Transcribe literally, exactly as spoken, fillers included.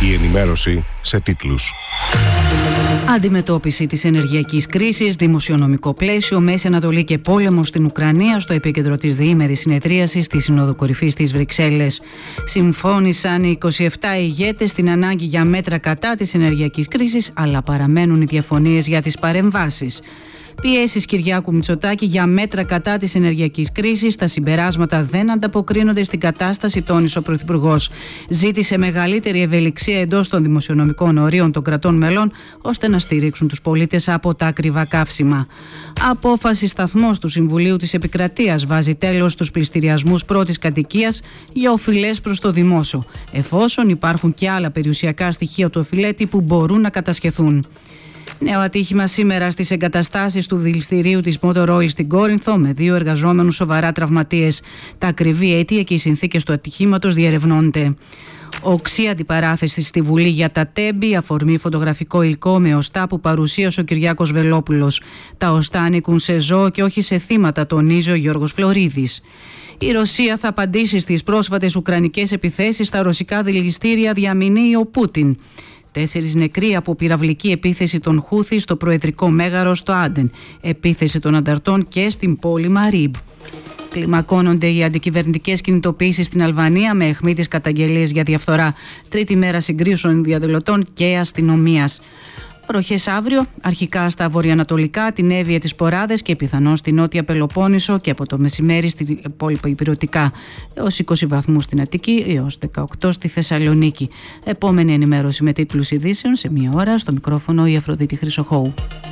Η ενημέρωση σε τίτλους. Αντιμετώπιση της ενεργειακής κρίσης, δημοσιονομικό πλαίσιο, Μέση Ανατολή και πόλεμο στην Ουκρανία στο επίκεντρο της διήμερης συνεδρίασης της Συνόδου Κορυφής της Βρυξέλλες. Συμφώνησαν οι είκοσι επτά ηγέτες στην ανάγκη για μέτρα κατά της ενεργειακής κρίσης, αλλά παραμένουν οι διαφωνίες για τις παρεμβάσεις. Πιέσεις Κυριάκου Μητσοτάκη για μέτρα κατά της ενεργειακής κρίσης. Τα συμπεράσματα δεν ανταποκρίνονται στην κατάσταση, τόνισε ο Πρωθυπουργός. Ζήτησε μεγαλύτερη ευελιξία εντός των δημοσιονομικών ορίων των κρατών μελών, ώστε να στηρίξουν τους πολίτες από τα ακριβά καύσιμα. Απόφαση σταθμός του Συμβουλίου της Επικρατείας βάζει τέλος στους πληστηριασμούς πρώτης κατοικίας για οφειλές προς το δημόσιο, εφόσον υπάρχουν και άλλα περιουσιακά στοιχεία του οφειλέτη που μπορούν να κατασχεθούν. Νέο ατύχημα σήμερα στις εγκαταστάσεις του δηληστηρίου της Motor Oil στην Κόρινθο, με δύο εργαζόμενους σοβαρά τραυματίες. Τα ακριβή αίτια και οι συνθήκες του ατυχήματος διερευνώνται. Οξύ αντιπαράθεση στη Βουλή για τα τέμπη, αφορμή φωτογραφικό υλικό με οστά που παρουσίασε ο Κυριάκος Βελόπουλος. Τα οστά ανήκουν σε ζώο και όχι σε θύματα, τονίζει ο Γιώργος Φλωρίδης. Η Ρωσία θα απαντήσει στις πρόσφατες ουκρανικές επιθέσεις στα ρωσικά δηληστήρια, διαμηνύει ο Πούτιν. Τέσσερις νεκροί από πυραυλική επίθεση των Χούθη στο προεδρικό μέγαρο στο Άντεν, επίθεση των ανταρτών και στην πόλη Μαρίμπ. Κλιμακώνονται οι αντικυβερνητικές κινητοποιήσεις στην Αλβανία με αιχμίτες καταγγελίες για διαφθορά. Τρίτη μέρα συγκρίσεων διαδηλωτών και αστυνομίας. Βροχές αύριο, αρχικά στα βορειοανατολικά, την Εύβοια, τις Ποράδες και πιθανώς στη νότια Πελοπόννησο και από το μεσημέρι στην υπόλοιπα Ηπειρωτικά. Έως είκοσι βαθμούς στην Αττική, έως δεκαοκτώ στη Θεσσαλονίκη. Επόμενη ενημέρωση με τίτλους ειδήσεων σε μία ώρα, στο μικρόφωνο η Αφροδίτη Χρυσοχώου.